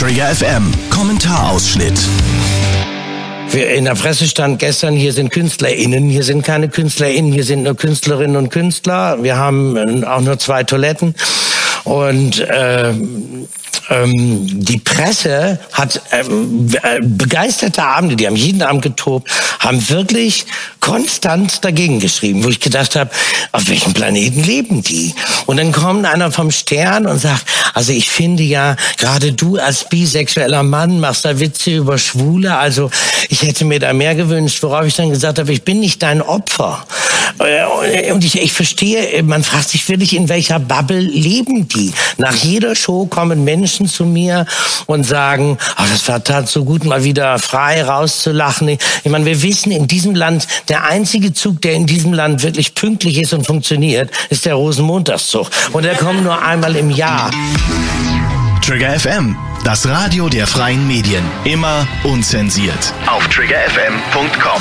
Trigger FM Kommentarausschnitt. In der Presse stand gestern, hier sind KünstlerInnen, hier sind keine KünstlerInnen, hier sind nur Künstlerinnen und Künstler. Wir haben auch nur 2 Toiletten. Und die Presse hat begeisterte Abende, die haben jeden Abend getobt, haben wirklich konstant dagegen geschrieben, wo ich gedacht habe, auf welchem Planeten leben die? Und dann kommt einer vom Stern und sagt, also ich finde ja, gerade du als bisexueller Mann machst da Witze über Schwule, also ich hätte mir da mehr gewünscht, worauf ich dann gesagt habe, ich bin nicht dein Opfer. Und ich verstehe, man fragt sich wirklich, in welcher Bubble leben die? Nach jeder Show kommen Menschen zu mir und sagen, das war tat so gut, mal wieder frei rauszulachen. Ich meine, wir wissen, in diesem Land, der einzige Zug, der in diesem Land wirklich pünktlich ist und funktioniert, ist der Rosenmontagszug. Und der kommt nur einmal im Jahr. Trigger FM, das Radio der freien Medien. Immer unzensiert. Auf triggerfm.com.